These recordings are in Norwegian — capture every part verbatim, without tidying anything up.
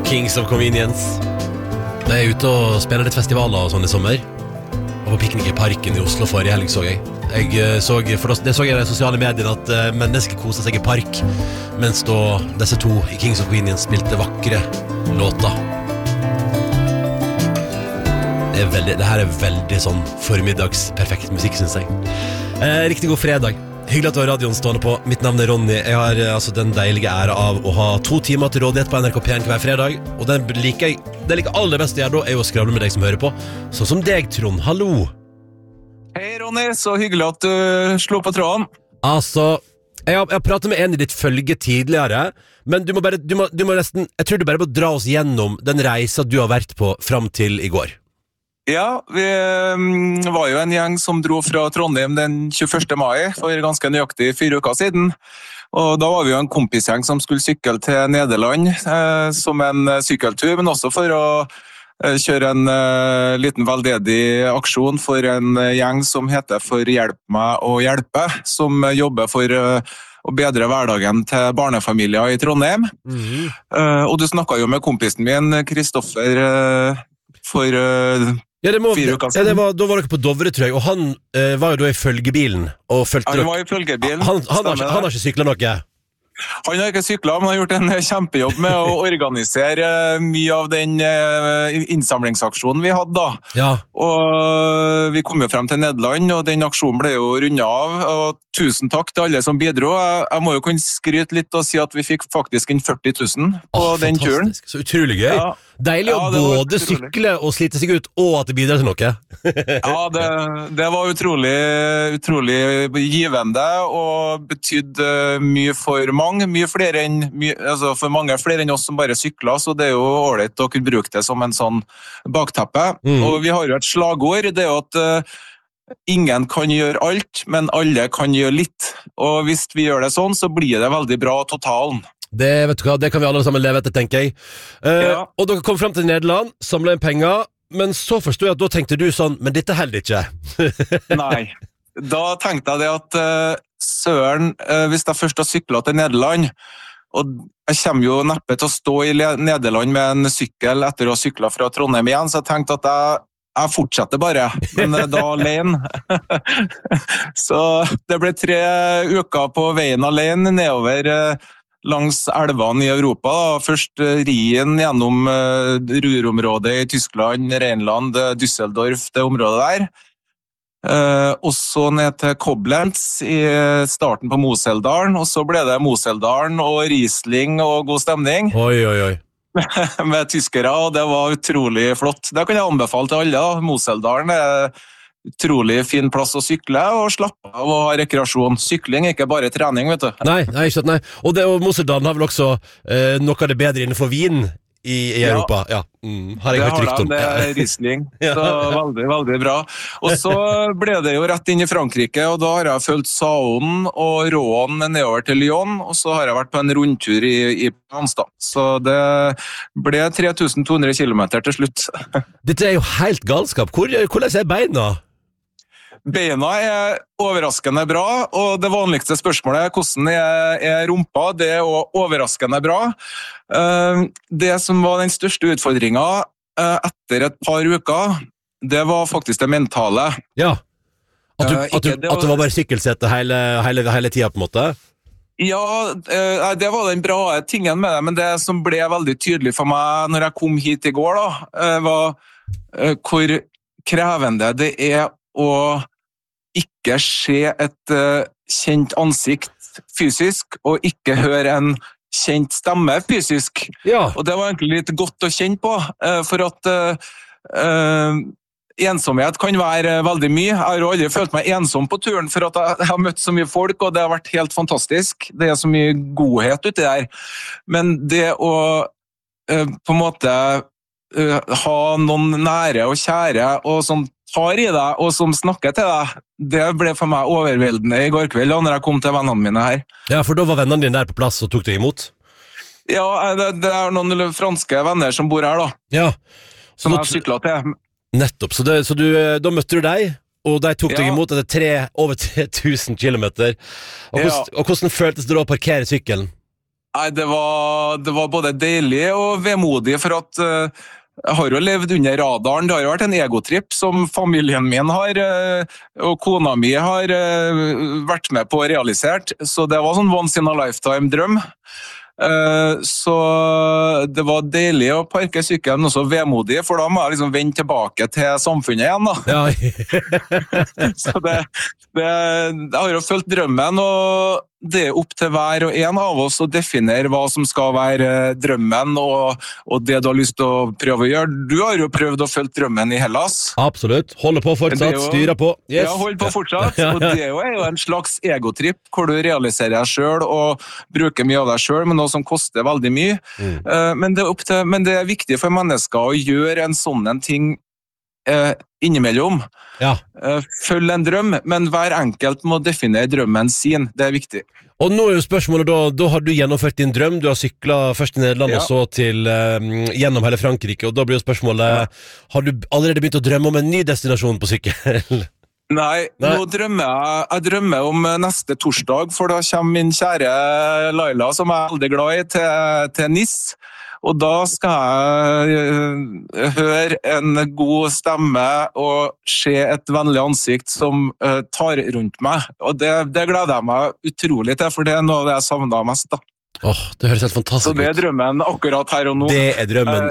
Kings of Convenience. Jeg er ute og spiller litt festivaler og sånn i sommer. Og på piknik i parken i Oslo forrige helg så jeg. Jeg så, for det så jeg i de sosiale mediene at uh, mennesker koser seg i park, mens da disse to i Kings of Convenience spilte vakre låter. Det, er veldig, det her er veldig sånn formiddagsperfekt musikk, synes jeg. Eh, riktig god fredag. Hyggelig at du har radioen stående på. Mitt navn er Ronny. Jeg har altså den deilige ære av å ha to timer til rådighet på N R K P en hver fredag. Og den liker jeg, det liker aller best å gjøre da, er å skravle med deg som hører på. Sånn som deg, Trond. Hallo! Hei, Ronny. Så hyggelig at du slo på tråden. Altså, jeg har, jeg har pratet med en i ditt følge tidligere, men du må bare, du må, du må nesten, jeg tror du bare må dra oss gjennom den reisa du har vært på fram til i går. Ja, vi um, var jo en gjeng som dro fra Trondheim den tjueførste mai, for ganske nøyaktig fire uker siden. Og da var vi jo en kompisgjeng som skulle sykle til Nederland eh, som en sykkeltur, men også for å eh, kjøre en eh, liten veldedig aksjon for en gjeng som heter For Hjelp meg å hjelpe, som jobber for eh, å bedre hverdagen til barnefamilier i Trondheim. Mm-hmm. Eh, og du snakket jo med kompisen min, Kristoffer, eh, for... Eh, Ja, det må, ja det var, da var dere på Dovre, tror jeg, og han eh, var jo da i følgebilen og følte Han var i følgebilen. Han, han, har, ikke, han har ikke syklet noe? Han har ikke syklet, men har gjort en kjempejobb med å organisere mye av den innsamlingsaksjonen vi hadde da. Ja. Og vi kom jo frem til Nederland, og den aksjonen ble jo rundet av, og tusen takk til alle som bidro. Jeg, jeg må jo kunne skryte litt og si at vi fikk faktisk inn førti tusen på oh, den turen. Så utrolig gøy. Ja. Deilig å ja, både sykle og slite seg ut, og at det bidrar til noe. Ja, det, det var utrolig, utrolig givende, og betydde mye for mange. Mye flere enn, mye, altså for mange flere enn oss som bare sykler, så det er jo ålreit å kunne bruke det som en sånn bakteppe. Mm. Og vi har jo et slagord, det er jo at uh, ingen kan gjøre alt, men alle kan gjøre litt. Og hvis vi gjør det sånn, så blir det veldig bra totalen. Det, vet du hva, det kan vi alle sammen leve etter, tenker jeg. Uh, ja. Og dere kom frem til Nederland, samlet inn penger, men så forstod jeg at da tenkte du sånn, men dette holder ikke. Nei, da tenkte jeg det at uh, søren, uh, hvis jeg først har syklet til Nederland, og jeg kommer jo neppe til å stå i Nederland med en sykkel etter å ha syklet fra Trondheim igjen, så jeg tenkte at jeg, jeg fortsetter bare, men uh, da alene. Så det ble tre uker på veien alene nedover uh, langs elvene i Europa. Da. Først uh, Rien gjennom uh, Ruhrområdet i Tyskland, Rheinland, uh, Düsseldorf, det området der. Uh, og så ned til Koblenz i starten på Moseldalen, og så ble det Moseldalen og Riesling og god stemning. Oi, oi, oi. Med tyskere, og det var utrolig flott. Det kan jeg anbefale til alle. Da. Moseldalen er utrolig fin plass å sykle og slappe av og ha rekreasjon. Sykling er ikke bare trening, vet du. Nei, nei, ikke sant, nei. Og, det, og Moseldalen har vel også eh, noe av det bedre innenfor vin i, i Europa. Ja, ja. Mm, har jeg hørt rykt om. Det er Riesling, så veldig, veldig bra. Og så ble det jo rett inn i Frankrike, og da har jeg følt Saône og Rouen nedover til Lyon, og så har jeg vært på en rundtur i, i Hansdal. Så det ble tre tusen to hundre kilometer til slutt. Dette er jo helt galskap. Hvor, hvordan er beina? Beina er overraskende bra, og det vanligste spørsmålet er hvordan er, er rumpa. Det er også overraskende bra. Det som var den største utfordringen etter et par uker, det var faktisk det mentale. Ja, at, du, at, du, at det var bare sykkelsette hele, hele, hele tiden på en måte? Ja, det var den bra tingen med det, men det som ble veldig tydelig for meg når jeg kom hit i går, da, var hvor krevende det er å ikke se et uh, kjent ansikt fysisk, og ikke høre en kjent stemme fysisk. Ja. Og det var egentlig litt godt å kjenne på, uh, for at uh, uh, ensomhet kan være veldig mye. Jeg har jo aldri følt meg ensom på turen, for at jeg, jeg har møtt så mye folk, og det har vært helt fantastisk. Det er så mye godhet ute der. Men det å uh, på en måte uh, ha noen nære og kjære, og som tar i deg, og som snakker til deg, det ble for meg overveldende i går kveld, når jeg kom til vennene mine her. Ja, for da var vennene dine der på plass og tok deg imot? Ja, det, det er noen franske venner som bor her da. Ja. Som jeg syklet til. Nettopp, så, det, så du, da møtte du deg, og de tok deg imot etter tre, over tre tusen kilometer. Og hvordan, ja. og hvordan føltes det da å parkere sykkelen? Nei, det var, det var både deilig og vemodig, for at uh, jeg har jo levd under radaren. Det har jo vært en egotripp som familien min har, uh, og kona mi har uh, vært med på og realisert. Så det var sånn once in a lifetime-drøm. Uh, så det var deilig å parke sykkelen, også vemodig, for da må jeg liksom vende tilbake til samfunnet igjen, da. Ja. Så det, det, jeg har jo følt drømmen, og det er opp til hver og en av oss å definere hva som skal være drømmen, og, og det du har lyst til å prøve å gjøre. Du har jo prøvd å følge drømmen i Hellas. Absolutt. Holder på fortsatt, jo, styrer på. Yes. Ja, hold på fortsatt. Og det er jo en slags egotripp, hvor du realiserer deg selv og bruker mye av deg selv, men noe som koster veldig mye. Mm. Uh, men, det er opp til, men det er viktig for mennesker å gjøre en sånn en ting uh, innimellom. Ja. Uh, følg en drøm, men hver enkelt må definere drømmen sin. Det er viktig. Og nå er jo spørsmålet da, da har du gjennomført din drøm, du har syklet først til Nederland ja. og så til, um, gjennom hele Frankrike, og da blir jo spørsmålet, ja. har du allerede begynt å drømme om en ny destinasjon på sykkel? Nei, Nei, nå drømmer jeg, jeg drømmer om neste torsdag, for da kommer min kjære Laila, som jeg er veldig glad i, til, til Nice. Og da skal jeg høre en god stemme og se et vennlig ansikt som uh, tar rundt meg. Og det, det gleder jeg meg utrolig til, for det er noe av det jeg savner mest. da. Åh, det høres helt fantastisk ut. Så det er drømmen akkurat her og nå. Det er drømmen.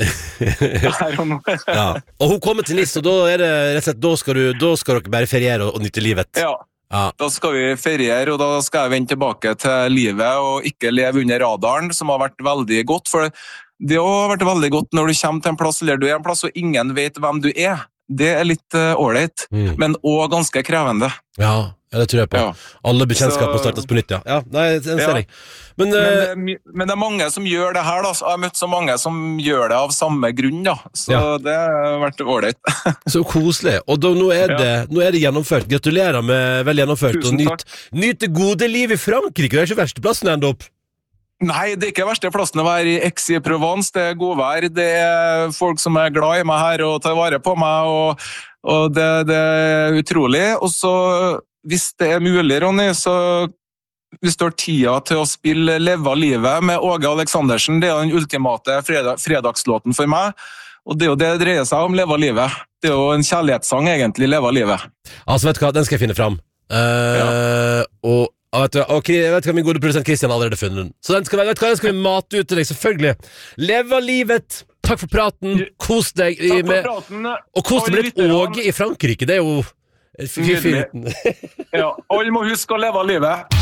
her og nå. Ja. Og hun kommer til Nice, og da, er det, rett og slett, da, skal, du, da skal dere bare feriere og, og nytte livet. Ja. Ja. Da skal vi feriere, og da skal jeg vende tilbake til livet og ikke leve under radaren, som har vært veldig godt. For det har vært veldig godt når du kommer til en plass, eller du er en plass, og ingen vet hvem du er. Det er litt ålreit, uh, mm. men også ganske krevende. Ja, ja, det tror jeg på. Ja. Alle bekjentskap må startes på nytt, ja. Ja, nei, den ser jeg. Men, uh, men, men det er mange som gjør det her, da. Jeg har møtt så mange som gjør det av samme grunn, da. Så ja. Det har vært ålreit. Så koselig. Og da, nå, er det, ja. nå er det gjennomført. Gratulerer med vel gjennomført. Tusen og nyt, nyt det gode liv i Frankrike. Det er ikke verste plassen enda opp. Nei, det er ikke verste plassen å være i Aix-i-Provence. Det er godvær, det er folk som er glad i meg her og tar vare på meg, og, og det, det er utrolig. Og så, hvis det er mulig, Ronny, så hvis du har tida til å spille Leve livet med Åge Aleksandersen, det er den ultimate fredag, fredagslåten for meg, og det er jo det det dreier seg om, Leve livet. Det er jo en kjærlighetssang egentlig, Leve livet. Altså, vet du hva, den skal jeg finne fram. Uh, ja. Og Ah, vet du, okay, jeg vet hva min gode produsent Kristian allerede funnet den. Så den skal, vet du hva, den skal vi mate ut til deg, selvfølgelig. Leve livet. Takk for praten. Kos deg. Takk med, for praten. Og kos deg med litt Åge i Frankrike. Det er jo... Ja, alle må huske å leve livet.